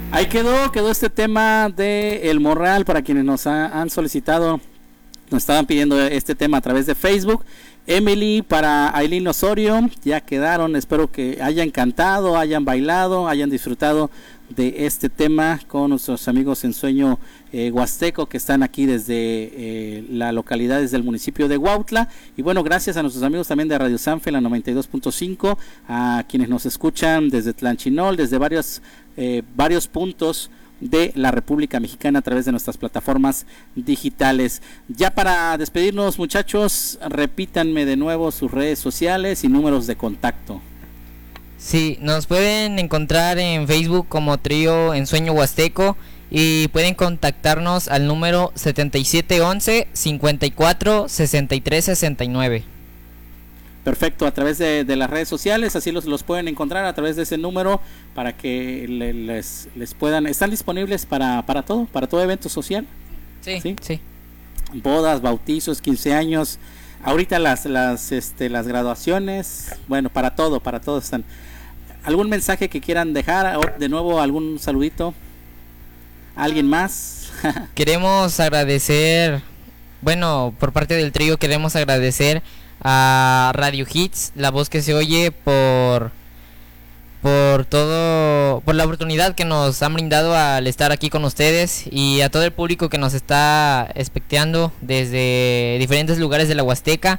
Ahí quedó este tema de El Morral para quienes nos han solicitado, nos estaban pidiendo este tema a través de Facebook. Emily para Aileen Osorio, ya quedaron, espero que hayan cantado, hayan bailado, hayan disfrutado de este tema con nuestros amigos en Sueño Huasteco que están aquí desde la localidad, desde el municipio de Huautla. Y bueno, gracias a nuestros amigos también de Radio Sanfe, la 92.5, a quienes nos escuchan desde Tlanchinol, desde varios puntos de la República Mexicana a través de nuestras plataformas digitales. Ya para despedirnos, muchachos, repítanme de nuevo sus redes sociales y números de contacto. Sí, nos pueden encontrar en Facebook como Trío Ensueño Huasteco y pueden contactarnos al número 7711 54 63 69. Perfecto, a través de las redes sociales, así los pueden encontrar a través de ese número para que les puedan, están disponibles para todo evento social. Sí. Bodas, bautizos, 15 años, ahorita las graduaciones, bueno, para todo están. ¿Algún mensaje que quieran dejar? De nuevo, algún saludito. ¿Alguien más? Queremos agradecer, bueno, por parte del trío queremos agradecer a Radio Hits, la voz que se oye, por la oportunidad que nos han brindado al estar aquí con ustedes, y a todo el público que nos está espectando desde diferentes lugares de la Huasteca.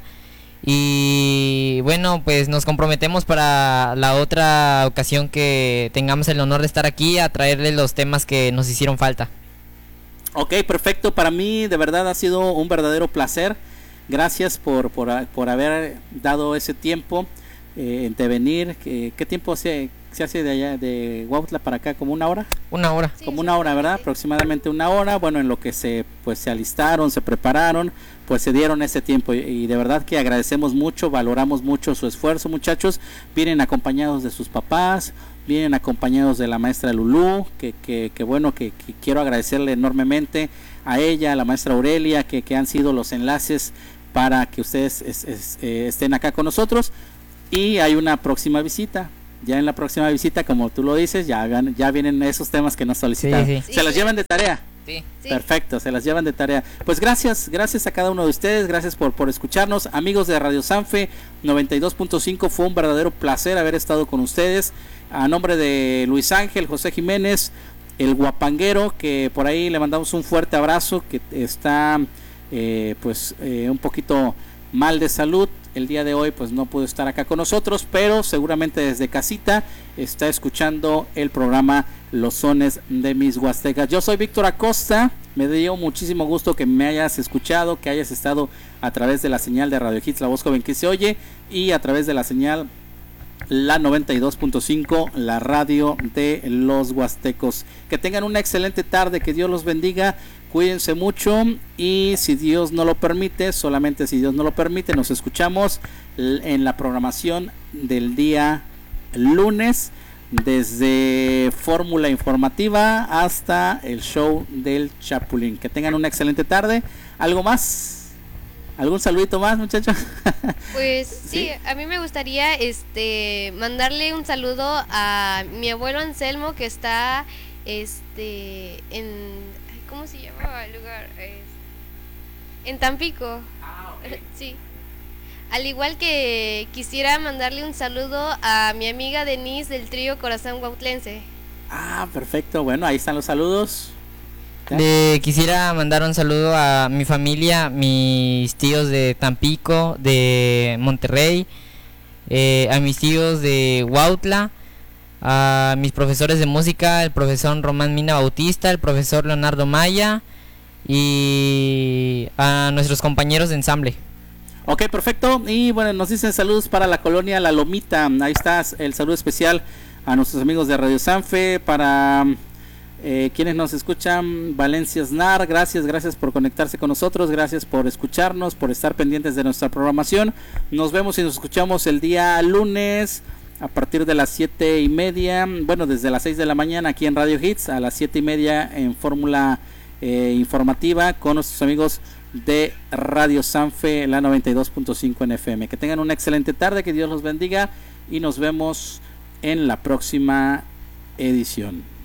Y bueno, pues nos comprometemos para la otra ocasión que tengamos el honor de estar aquí a traerles los temas que nos hicieron falta. Ok, perfecto, para mí de verdad ha sido un verdadero placer. Gracias por haber dado ese tiempo de venir. ¿Qué tiempo se hace de allá de Huautla para acá? ¿Como una hora? Una hora. Sí, como una hora, ¿verdad? Sí. Aproximadamente una hora. Bueno, en lo que se alistaron, se prepararon, pues se dieron ese tiempo y de verdad que agradecemos mucho, valoramos mucho su esfuerzo, muchachos. Vienen acompañados de sus papás, vienen acompañados de la maestra Lulú, que bueno, que quiero agradecerle enormemente a ella, a la maestra Aurelia, que han sido los enlaces para que ustedes estén acá con nosotros. Y hay una próxima visita. Ya en la próxima visita, como tú lo dices, ya vienen esos temas que nos solicitaron. Sí. ¿Se las llevan de tarea? Sí. Perfecto, se las llevan de tarea. Pues gracias a cada uno de ustedes, gracias por escucharnos. Amigos de Radio Sanfe 92.5, fue un verdadero placer haber estado con ustedes. A nombre de Luis Ángel, José Jiménez, el guapanguero, que por ahí le mandamos un fuerte abrazo, que está un poquito mal de salud. El día de hoy pues no pudo estar acá con nosotros, pero seguramente desde casita está escuchando el programa Los Sones de mis Huastecas. Yo soy Víctor Acosta, me dio muchísimo gusto que me hayas escuchado, que hayas estado a través de la señal de Radio Hits, la voz joven que se oye, y a través de la señal la 92.5, la radio de los Huastecos. Que tengan una excelente tarde, que Dios los bendiga. Cuídense mucho y si Dios no lo permite, solamente si Dios no lo permite, nos escuchamos en la programación del día lunes, desde Fórmula Informativa hasta el show del Chapulín. Que tengan una excelente tarde. ¿Algo más? ¿Algún saludito más, muchachos? Pues sí, a mí me gustaría mandarle un saludo a mi abuelo Anselmo, que está en... ¿Cómo se llama el lugar? En Tampico. Okay. Sí. Al igual que quisiera mandarle un saludo a mi amiga Denise del trío Corazón Huautlense. Perfecto. Bueno, ahí están los saludos. Quisiera mandar un saludo a mi familia, mis tíos de Tampico, de Monterrey, a mis tíos de Huautla, a mis profesores de música, el profesor Román Mina Bautista, el profesor Leonardo Maya y a nuestros compañeros de ensamble. Ok, perfecto. Y bueno, nos dicen saludos para la colonia La Lomita. Ahí está el saludo especial a nuestros amigos de Radio Sanfe, para quienes nos escuchan, Valencia Snar, gracias por conectarse con nosotros, gracias por escucharnos, por estar pendientes de nuestra programación. Nos vemos y nos escuchamos el día lunes a partir de las 7:30, bueno, desde las 6 de la mañana aquí en Radio Hits, a las 7:30 en Fórmula Informativa con nuestros amigos de Radio Sanfe, la 92.5 en FM. Que tengan una excelente tarde, que Dios los bendiga y nos vemos en la próxima edición.